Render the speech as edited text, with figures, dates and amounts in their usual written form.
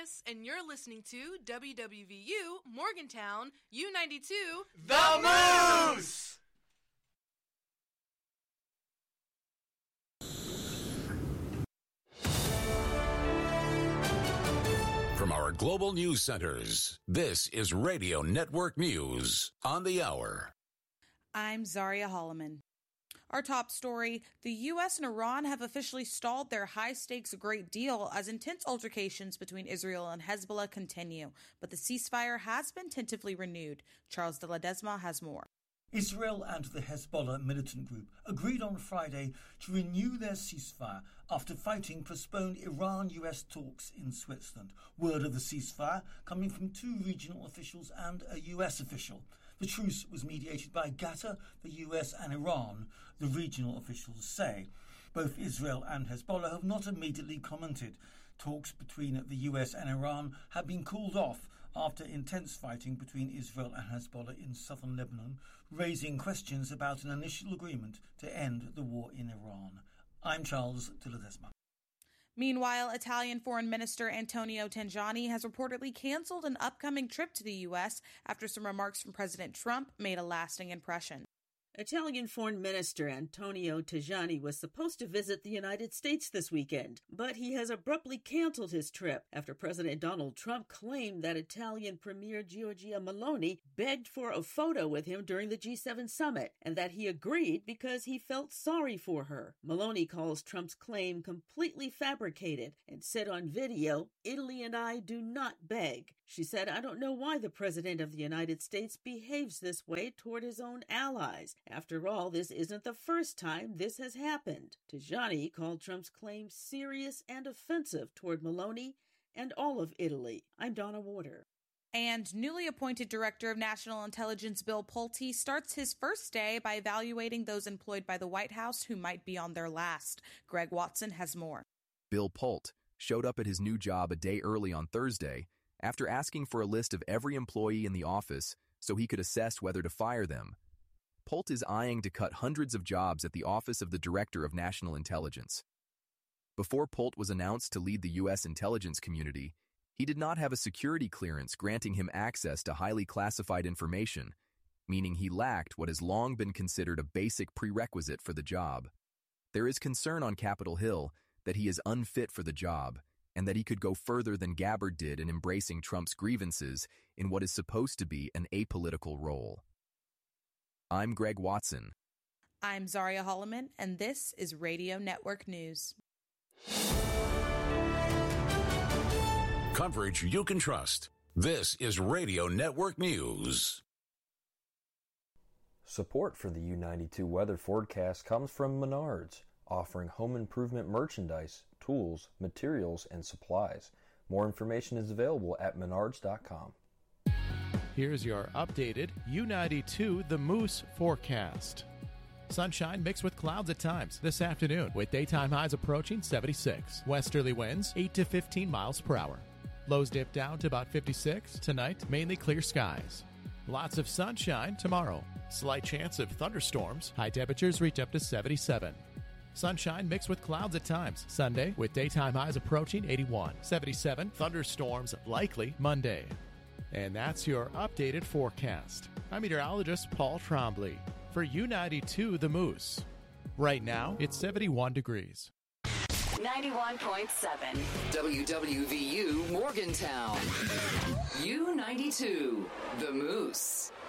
Marcus, and you're listening to WWVU Morgantown U92 The Moose! From our global news centers, this is Radio Network News on the Hour. I'm Zaria Holloman. Our top story, the U.S. and Iran have officially stalled their high-stakes Great Deal as intense altercations between Israel and Hezbollah continue, but the ceasefire has been tentatively renewed. Charles de Ledesma has more. Israel and the Hezbollah militant group agreed on Friday to renew their ceasefire after fighting postponed Iran-US talks in Switzerland. Word of the ceasefire coming from two regional officials and a US official. The truce was mediated by Qatar, the US and Iran, the regional officials say. Both Israel and Hezbollah have not immediately commented. Talks between the US and Iran have been called off after intense fighting between Israel and Hezbollah in southern Lebanon, raising questions about an initial agreement to end the war in Iran. I'm Charles de Ledesma. Meanwhile, Italian Foreign Minister Antonio Tajani has reportedly canceled an upcoming trip to the U.S. after some remarks from President Trump made a lasting impression. Italian Foreign Minister Antonio Tajani was supposed to visit the United States this weekend, but he has abruptly canceled his trip after President Donald Trump claimed that Italian Premier Giorgia Meloni begged for a photo with him during the G7 summit, and that he agreed because he felt sorry for her. Meloni calls Trump's claim completely fabricated and said on video, "Italy and I do not beg." She said, "I don't know why the President of the United States behaves this way toward his own allies. After all, this isn't the first time this has happened." Tajani called Trump's claim serious and offensive toward Meloni and all of Italy. I'm Donna Warder. And newly appointed Director of National Intelligence Bill Pulte starts his first day by evaluating those employed by the White House who might be on their last. Greg Watson has more. Bill Pulte showed up at his new job a day early on Thursday after asking for a list of every employee in the office so he could assess whether to fire them. Pulte is eyeing to cut hundreds of jobs at the Office of the Director of National Intelligence. Before Pulte was announced to lead the U.S. intelligence community, he did not have a security clearance granting him access to highly classified information, meaning he lacked what has long been considered a basic prerequisite for the job. There is concern on Capitol Hill that he is unfit for the job and that he could go further than Gabbard did in embracing Trump's grievances in what is supposed to be an apolitical role. I'm Greg Watson. I'm Zaria Holloman, and this is Radio Network News. Coverage you can trust. This is Radio Network News. Support for the U92 weather forecast comes from Menards, offering home improvement merchandise, tools, materials, and supplies. More information is available at menards.com. Here's your updated U92 The Moose forecast. Sunshine mixed with clouds at times this afternoon with daytime highs approaching 76. Westerly winds 8 to 15 miles per hour. Lows dip down to about 56. Tonight, mainly clear skies. Lots of sunshine tomorrow. Slight chance of thunderstorms. High temperatures reach up to 77. Sunshine mixed with clouds at times. Sunday with daytime highs approaching 81. 77. Thunderstorms likely Monday. And that's your updated forecast. I'm meteorologist Paul Trombley for U92 The Moose. Right now, it's 71 degrees. 91.7 WWVU Morgantown. U92 The Moose.